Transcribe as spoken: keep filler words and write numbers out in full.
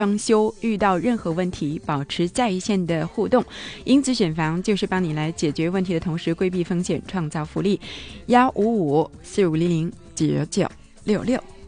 装修遇到任何问题，保持在线的互动。英子选房就是帮你来解决问题的同时规避风险，创造福利。幺五五四五零零九九六六。